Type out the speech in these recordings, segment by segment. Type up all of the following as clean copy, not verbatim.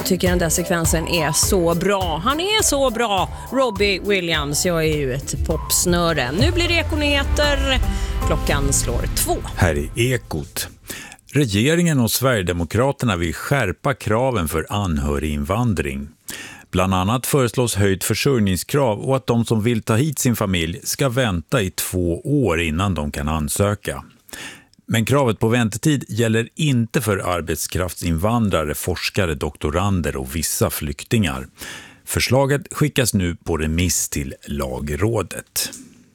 Jag tycker den där sekvensen är så bra. Han är så bra, Robbie Williams. Jag är ju ett popsnöre. Nu blir det Ekonyheter. Klockan slår 2. Här är Ekot. Regeringen och Sverigedemokraterna vill skärpa kraven för anhöriginvandring. Bland annat föreslås höjt försörjningskrav och att de som vill ta hit sin familj ska vänta i 2 år innan de kan ansöka. Men kravet på väntetid gäller inte för arbetskraftsinvandrare, forskare, doktorander och vissa flyktingar. Förslaget skickas nu på remiss till Lagrådet.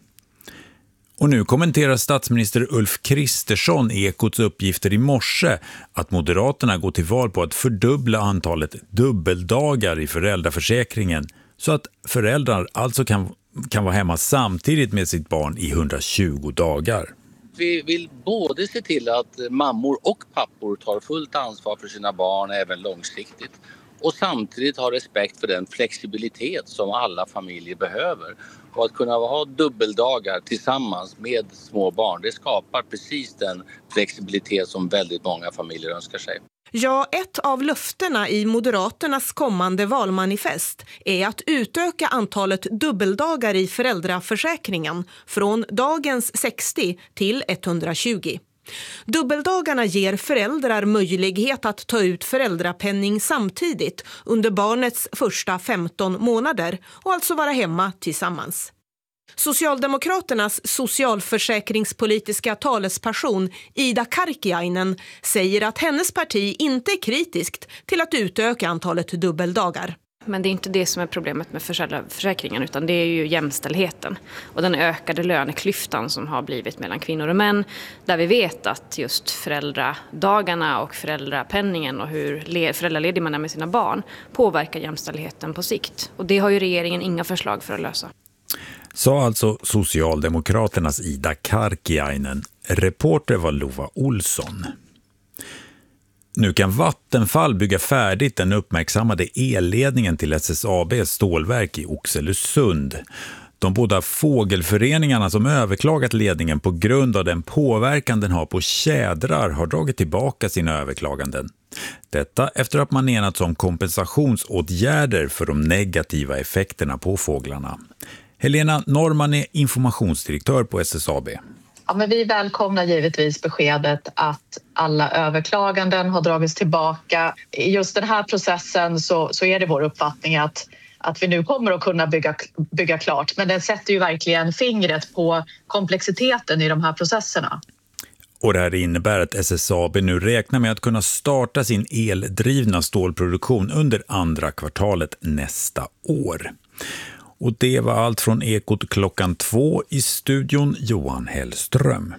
Och nu kommenterar statsminister Ulf Kristersson Ekots uppgifter i morse att Moderaterna går till val på att fördubbla antalet dubbeldagar i föräldraförsäkringen så att föräldrar alltså kan vara hemma samtidigt med sitt barn i 120 dagar. Vi vill både se till att mammor och pappor tar fullt ansvar för sina barn även långsiktigt och samtidigt ha respekt för den flexibilitet som alla familjer behöver. Och att kunna ha dubbeldagar tillsammans med små barn, det skapar precis den flexibilitet som väldigt många familjer önskar sig. Ja, ett av löftena i Moderaternas kommande valmanifest är att utöka antalet dubbeldagar i föräldraförsäkringen från dagens 60 till 120. Dubbeldagarna ger föräldrar möjlighet att ta ut föräldrapenning samtidigt under barnets första 15 månader och alltså vara hemma tillsammans. Socialdemokraternas socialförsäkringspolitiska talesperson Ida Karkiainen säger att hennes parti inte är kritiskt till att utöka antalet dubbeldagar. Men det är inte det som är problemet med föräldraförsäkringen utan det är ju jämställdheten och den ökade löneklyftan som har blivit mellan kvinnor och män. Där vi vet att just föräldradagarna och föräldrapenningen och hur föräldraledig man är med sina barn påverkar jämställdheten på sikt. Och det har ju regeringen inga förslag för att lösa. Sa alltså Socialdemokraternas Ida Karkiainen. Reporter var Lova Olsson. Nu kan Vattenfall bygga färdigt den uppmärksammade elledningen till SSABs stålverk i Oxelösund. De båda fågelföreningarna som överklagat ledningen på grund av den påverkan den har på tjädrar har dragit tillbaka sina överklaganden. Detta efter att man enats om kompensationsåtgärder för de negativa effekterna på fåglarna. Helena Norman är informationsdirektör på SSAB. Ja, men vi välkomnar givetvis beskedet att alla överklaganden har dragits tillbaka. I just den här processen så är det vår uppfattning att vi nu kommer att kunna bygga klart. Men den sätter ju verkligen fingret på komplexiteten i de här processerna. Och det här innebär att SSAB nu räknar med att kunna starta sin eldrivna stålproduktion under andra kvartalet nästa år. Och det var allt från Ekot klockan 2 i studion Johan Hellström.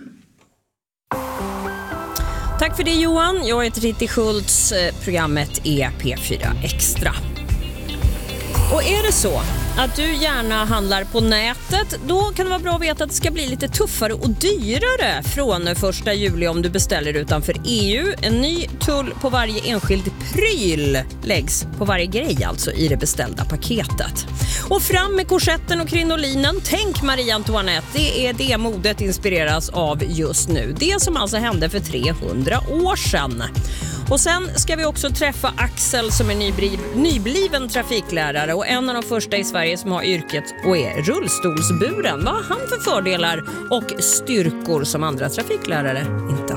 Tack för det Johan. Jag heter Titti Schultz. Programmet är P4 Extra. Och är det så att du gärna handlar på nätet, då kan det vara bra att veta att det ska bli lite tuffare och dyrare från 1 juli om du beställer utanför EU. En ny tull på varje enskild pryl läggs på varje grej alltså i det beställda paketet. Och fram med korsetten och krinolinen. Tänk Marie Antoinette, det är det modet inspireras av just nu. Det som alltså hände för 300 år sedan. Och sen ska vi också träffa Axel som är nybliven trafiklärare och en av de första i Sverige som har yrket och är rullstolsburen. Vad har han för fördelar och styrkor som andra trafiklärare inte